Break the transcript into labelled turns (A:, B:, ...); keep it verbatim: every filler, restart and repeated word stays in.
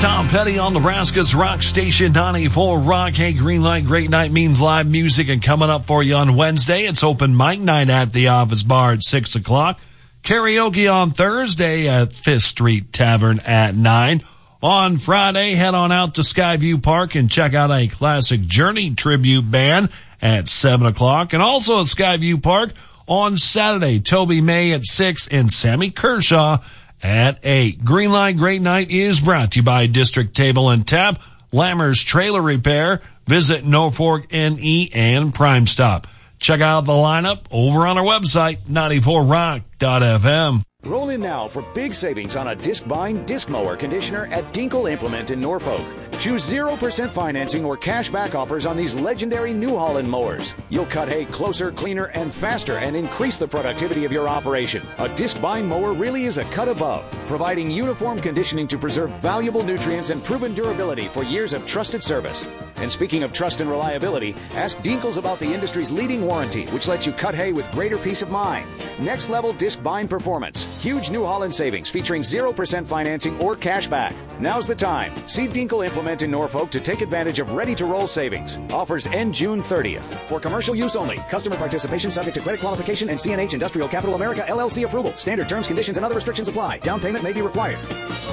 A: Tom Petty on Nebraska's rock station ninety-four Rock. Hey, Green Light Great Night means live music, and coming up for you on Wednesday, it's open mic night at the Office Bar at six o'clock. Karaoke on Thursday at Fifth Street Tavern at nine. On Friday, head on out to Skyview Park and check out a classic Journey tribute band at seven o'clock. And also at Skyview Park on Saturday, Toby May at six and Sammy Kershaw at eight. Green Light Great Night is brought to you by District Table and Tap, Lammer's Trailer Repair, Visit Norfolk N E, and Prime Stop. Check out the lineup over on our website, ninety-four rock dot f m.
B: Roll in now for big savings on a disc-bind disc mower conditioner at Dinkle Implement in Norfolk. Choose zero percent financing or cash back offers on these legendary New Holland mowers. You'll cut hay closer, cleaner, and faster and increase the productivity of your operation. A disc-bind mower really is a cut above, providing uniform conditioning to preserve valuable nutrients and proven durability for years of trusted service. And speaking of trust and reliability, ask Dinkles about the industry's leading warranty, which lets you cut hay with greater peace of mind. Next level disc bind performance. Huge New Holland savings featuring zero percent financing or cash back. Now's the time. See Dinkle Implement in Norfolk to take advantage of ready-to-roll savings. Offers end June thirtieth. For commercial use only. Customer participation subject to credit qualification and C N H Industrial Capital America L L C approval. Standard terms, conditions, and other restrictions apply. Down payment may be required.